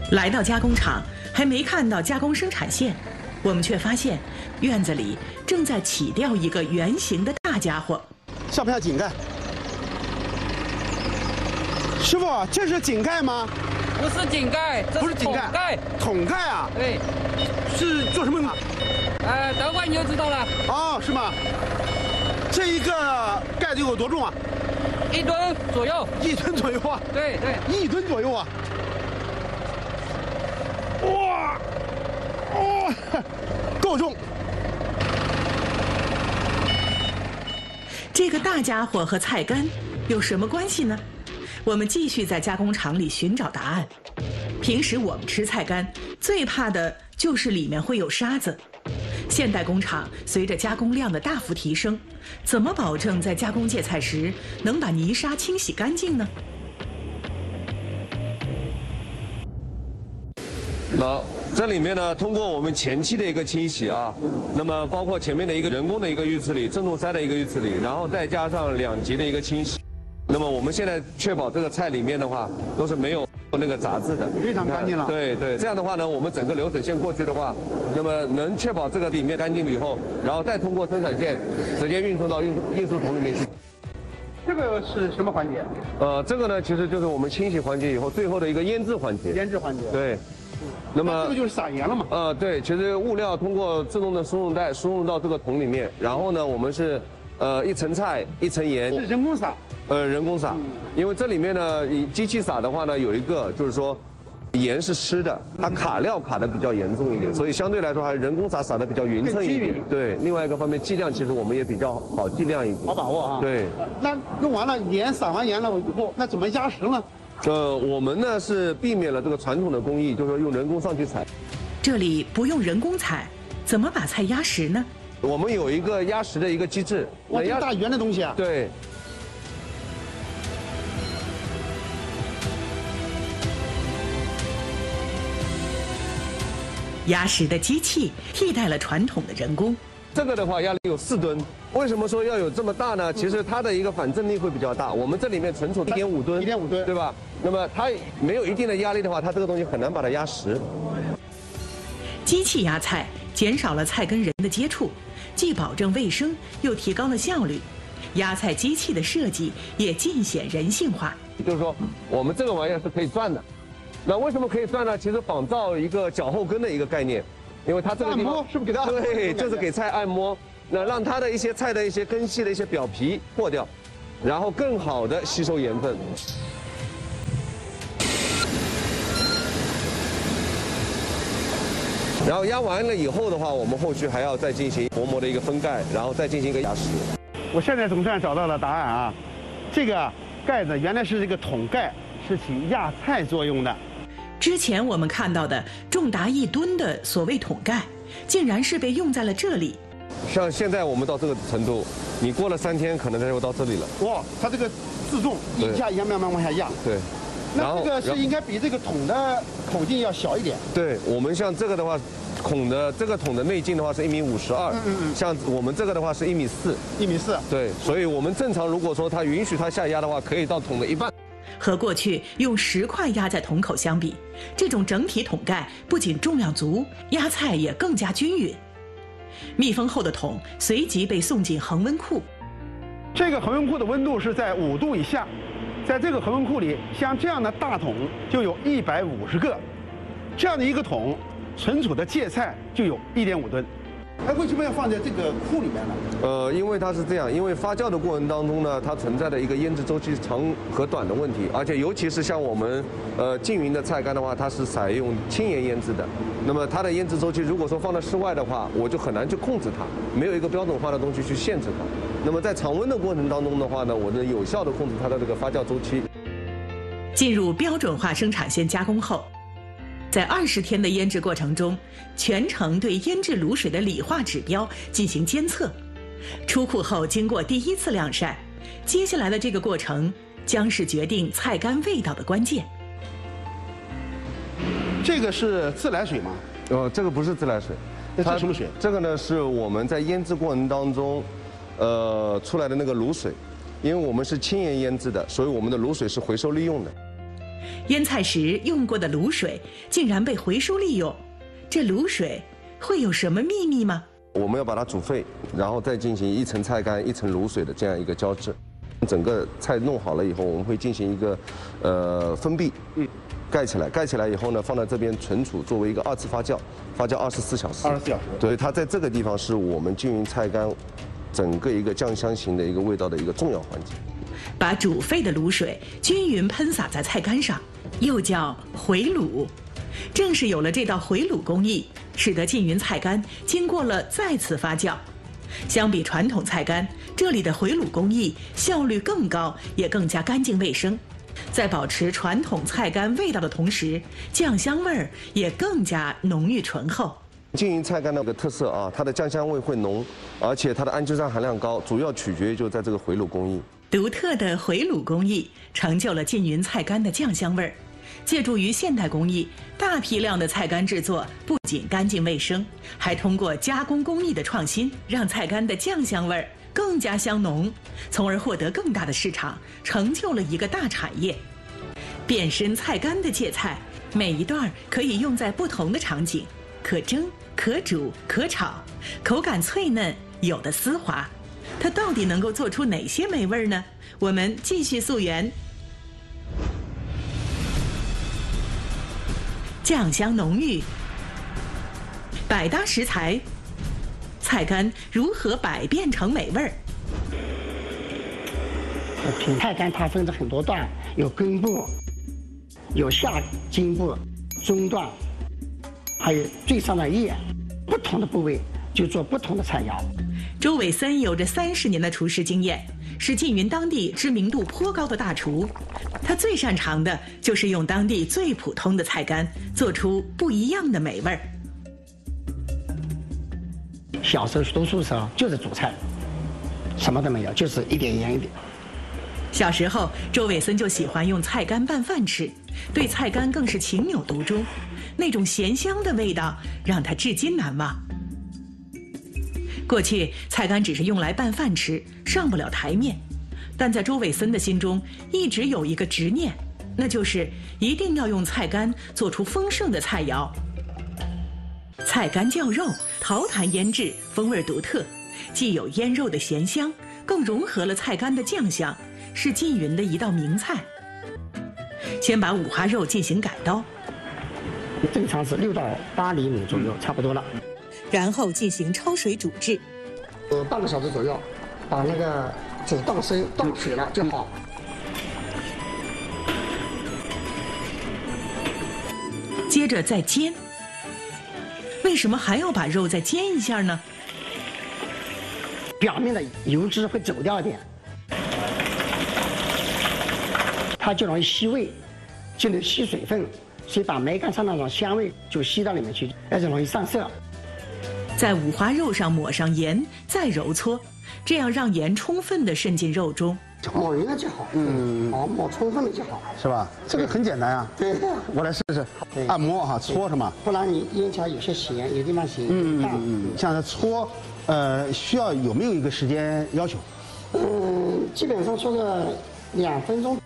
来到加工厂，还没看到加工生产线，我们却发现院子里正在起吊一个圆形的大家伙。 像不像井盖？师傅，这是井盖吗？ 不是井盖，这是桶盖。 桶盖啊？ 对。 是做什么用的？ 等会你就知道了。 哦，是吗？这一个盖子有多重啊 ？1吨左右。 1吨左右啊？ 对对 ，1吨左右啊！哇，够重。 这个大家伙和菜干有什么关系呢？我们继续在加工厂里寻找答案。平时我们吃菜干最怕的就是里面会有沙子。现代工厂随着加工量的大幅提升，怎么保证在加工芥菜时能把泥沙清洗干净呢？ 那这里面呢，通过我们前期的一个清洗啊，那么包括前面的一个人工的一个预处理、振动筛的一个预处理，然后再加上2级的一个清洗，那么我们现在确保这个菜里面的话都是没有那个杂质的， 非常干净了。 对对，这样的话呢，我们整个流水线过去的话，那么能确保这个里面干净了以后，然后再通过生产线直接运送到运输桶里面去。 这个是什么环节？ 这个呢，其实就是我们清洗环节以后最后的一个腌制环节。 腌制环节。 对。那么这个就是撒盐了嘛？ 对，其实物料通过自动的输入带输入到这个桶里面，然后呢，我们是一层菜一层盐。 是人工撒？ 人工撒，因为这里面呢，以机器撒的话呢，有一个就是说，盐是湿的，它卡料卡的比较严重一点，所以相对来说还是人工撒的比较匀称一点。对，另外一个方面剂量其实我们也比较好剂量一点， 好把握啊。 对。 那用完了盐撒完盐了以后，那怎么压实呢？ 我们呢是避免了这个传统的工艺，就是说用人工上去采。 这里不用人工采，怎么把菜压实呢？ 我们有一个压实的一个机制。 哇，这么大圆的东西啊？ 对。 压实的机器替代了传统的人工。 这个的话压力有4吨，为什么说要有这么大呢？其实它的一个反震力会比较大。我们这里面存储1.5吨 ，1.5吨， 对吧？那么它没有一定的压力的话，它这个东西很难把它压实。 机器压菜减少了菜跟人的接触，既保证卫生，又提高了效率。压菜机器的设计也尽显人性化。 就是说，我们这个玩意儿是可以转的。那为什么可以转呢？其实仿照一个脚后跟的一个概念。因为它这个地方是不是给它？ 对，就是给菜按摩，那让它的一些菜的一些根系的一些表皮破掉，然后更好的吸收盐分。然后压完了以后的话，我们后续还要再进行薄膜的一个封盖，然后再进行一个压实。 我现在总算找到了答案啊，这个盖子原来是这个桶盖，是起压菜作用的。 之前我们看到的重达1吨的所谓桶盖，竟然是被用在了这里。 像现在我们到这个程度，你过了3天，可能它就到这里了。 哇，它这个自重一下慢慢往下压。 对。 那这个是应该比这个桶的口径要小一点。 对，我们像这个的话，这个桶的内径的话是1.52米。像我们这个的话是1.4米。 1.4米。 对，所以我们正常如果说它允许它下压的话，可以到桶的1半。 和过去用石块压在桶口相比，这种整体桶盖不仅重量足，压菜也更加均匀。密封后的桶随即被送进恒温库。 这个恒温库的温度是在5度以下，在这个恒温库里，像这样的大桶就有150个，这样的一个桶存储的芥菜就有1.5吨。哎，为什么要放在这个库里面呢？ 因为它是这样，因为发酵的过程当中呢，它存在的一个腌制周期长和短的问题，而且尤其是像我们缙云的菜干的话，它是采用轻盐腌制的，那么它的腌制周期如果说放在室外的话，我就很难去控制它，没有一个标准化的东西去限制它。那么在常温的过程当中的话呢，我能有效的控制它的这个发酵周期。 进入标准化生产线加工后，在20天的腌制过程中，全程对腌制卤水的理化指标进行监测。出库后经过第1次晾晒，接下来的这个过程将是决定菜干味道的关键。 这个是自来水吗？ 这个不是自来水， 这是什么水？ 这个呢是我们在腌制过程当中，出来的那个卤水，因为我们是轻盐腌制的，所以我们的卤水是回收利用的。 腌菜时用过的卤水竟然被回收利用，这卤水会有什么秘密吗？ 我们要把它煮沸，然后再进行一层菜干、一层卤水的这样一个交织。整个菜弄好了以后，我们会进行一个封闭，盖起来。盖起来以后呢，放在这边存储，作为一个2次发酵，发酵24小时。 24小时。 对，它在这个地方是我们均匀菜干整个一个酱香型的一个味道的一个重要环节。 把煮沸的卤水均匀喷洒在菜干上，又叫回卤。正是有了这道回卤工艺，使得缙云菜干经过了再次发酵。相比传统菜干，这里的回卤工艺效率更高，也更加干净卫生。在保持传统菜干味道的同时，酱香味儿也更加浓郁醇厚。 缙云菜干的一个特色啊，它的酱香味会浓，而且它的氨基酸含量高，主要取决于就在这个回卤工艺。 独特的回卤工艺成就了缙云菜干的酱香味儿。借助于现代工艺，大批量的菜干制作不仅干净卫生，还通过加工工艺的创新，让菜干的酱香味儿更加香浓，从而获得更大的市场，成就了一个大产业。变身菜干的芥菜，每一段可以用在不同的场景，可蒸、可煮、可炒，口感脆嫩，有的丝滑。它到底能够做出哪些美味呢？我们继续溯源。酱香浓郁，百搭食材，菜干如何百变成美味儿？ 品菜干它分成很多段，有根部，有下茎部、中段，还有最上的叶，不同的部位就做不同的菜肴。 周伟森有着30年的厨师经验，是缙云当地知名度颇高的大厨。他最擅长的就是用当地最普通的菜干，做出不一样的美味儿。 小时候读书的时候就是煮菜，什么都没有，就是一点盐一点。 小时候，周伟森就喜欢用菜干拌饭吃，对菜干更是情有独钟。那种咸香的味道让他至今难忘。过去，菜干只是用来拌饭吃，上不了台面。但在周伟森的心中，一直有一个执念，那就是一定要用菜干做出丰盛的菜肴。菜干叫肉，陶坛腌制，风味独特，既有腌肉的咸香，更融合了菜干的酱香，是缙云的一道名菜。先把五花肉进行改刀， 正常是6到8厘米左右，差不多了。 然后进行焯水煮制， 半个小时左右，把那个煮到水到水了就好。 接着再煎。为什么还要把肉再煎一下呢？ 表面的油脂会走掉一点，它就容易吸味，就能吸水分，所以把梅干上那种香味就吸到里面去，而且容易上色。 在五花肉上抹上盐，再揉搓，这样让盐充分地渗进肉中。 抹匀了就好，好，抹充分了就好， 是吧？这个很简单啊。 对， 我来试试，按摩哈，搓是吗？ 不然你腌起来有些咸，有地方咸。 像这搓，需要有没有一个时间要求？ 基本上搓个2分钟。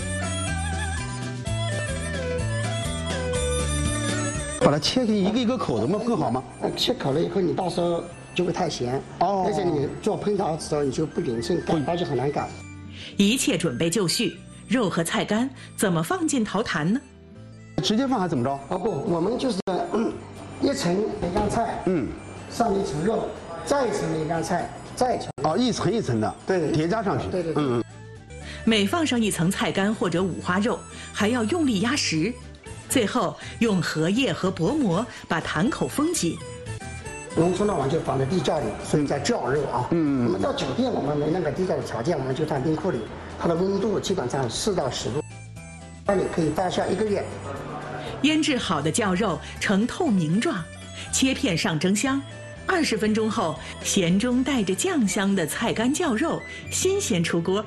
把它切开一个一个口，怎么更好吗？ 切口了以后，你到时候就会太咸。哦。而且你做烹调的时候，你就不匀称，改刀就很难改。 一切准备就绪，肉和菜干怎么放进陶坛呢？ 直接放还是怎么着？ 不，我们就是一层梅干菜，上面一层肉，再一层梅干菜，再一层。 哦，一层一层的，对，叠加上去。 对。 每放上一层菜干或者五花肉，还要用力压实。最后用荷叶和薄膜把坛口封紧。 农村呢，我们就放在地窖里，所以叫窖肉啊。我们到酒店，我们没那个地窖的条件，我们就放冰库里，它的温度基本上4到10度，那你可以发酵1个月。 腌制好的窖肉呈透明状，切片上蒸箱。20分钟后，咸中带着酱香的菜干窖肉新鲜出锅。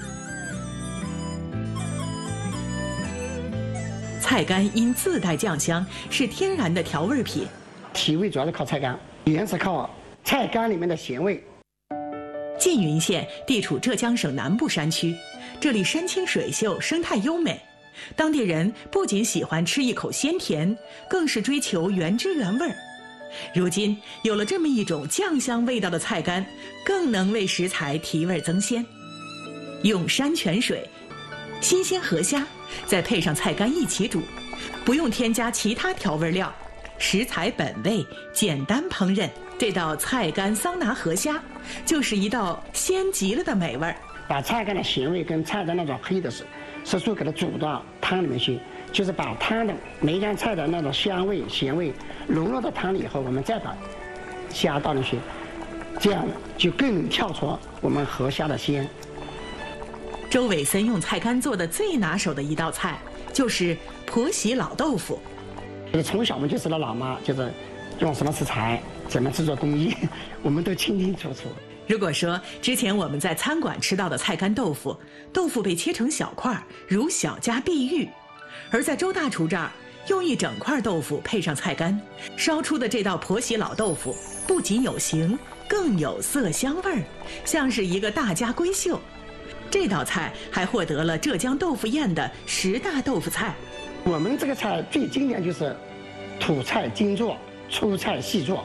菜干因自带酱香，是天然的调味品。 提味主要是靠菜干，盐是靠菜干里面的咸味。 缙云县地处浙江省南部山区，这里山清水秀，生态优美。 当地人不仅喜欢吃一口鲜甜，更是追求原汁原味儿。如今有了这么一种酱香味道的菜干，更能为食材提味增鲜。用山泉水、新鲜河虾，再配上菜干一起煮，不用添加其他调味料，食材本味，简单烹饪。这道菜干桑拿河虾就是一道鲜极了的美味儿。 把菜干的咸味跟菜的那种黑的色素给它煮到汤里面去，就是把汤的每一样菜的那种香味、咸味融入到汤里以后，我们再把虾倒进去，这样就更能跳出我们河虾的鲜。 周伟森用菜干做的最拿手的一道菜就是婆媳老豆腐。 从小我们就知道老妈就是用什么食材，怎么制作工艺，我们都清清楚楚。 如果说之前我们在餐馆吃到的菜干豆腐，豆腐被切成小块，如小家碧玉，而在周大厨这儿用一整块豆腐配上菜干烧出的这道婆媳老豆腐，不仅有形，更有色香味儿，像是一个大家闺秀。这道菜还获得了浙江豆腐宴的10大豆腐菜。 我们这个菜最经典就是土菜精做，粗菜细做。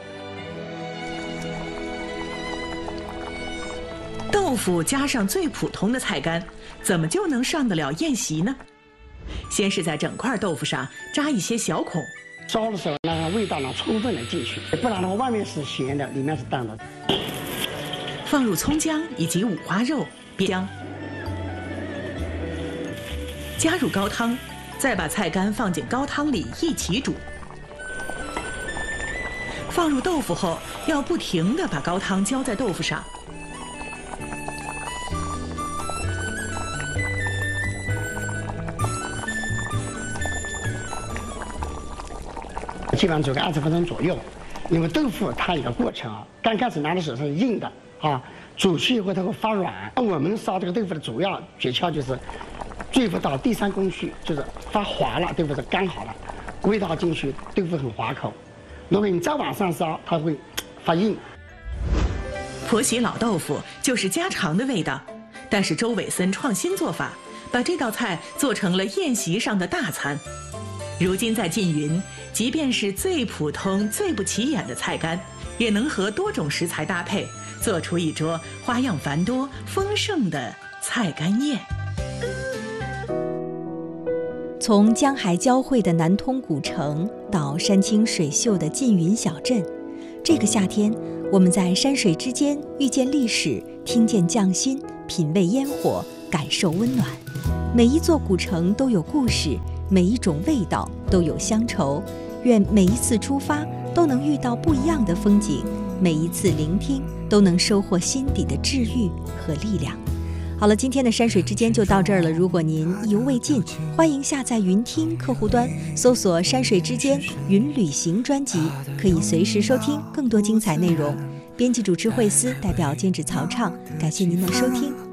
豆腐加上最普通的菜干，怎么就能上得了宴席呢？先是在整块豆腐上扎一些小孔， 烧的时候让味道充分的进去，不然的话外面是咸的，里面是淡的。 放入葱姜以及五花肉、煸姜，加入高汤，再把菜干放进高汤里一起煮。放入豆腐后，要不停地把高汤浇在豆腐上。 基本上煮个20分钟左右，因为豆腐它有个过程啊，刚开始拿的时候是硬的啊，煮去以后它会发软。我们烧这个豆腐的主要诀窍就是最后到第3工序，就是发滑了，豆腐是干好了，味道进去，豆腐很滑口。如果你再往上烧，它会发硬。 婆媳老豆腐就是家常的味道，但是周伟森创新做法，把这道菜做成了宴席上的大餐。如今在缙云，即便是最普通、最不起眼的菜干，也能和多种食材搭配，做出一桌花样繁多、丰盛的菜干宴。 从江海交汇的南通古城到山清水秀的缙云小镇，这个夏天，我们在山水之间遇见历史，听见匠心，品味烟火，感受温暖。每一座古城都有故事，每一种味道都有乡愁。愿每一次出发都能遇到不一样的风景，每一次聆听都能收获心底的治愈和力量。好了，今天的山水之间就到这儿了。如果您意犹未尽，欢迎下载云听客户端，搜索山水之间云旅行专辑，可以随时收听更多精彩内容。编辑主持惠思，代表监制曹畅，感谢您的收听，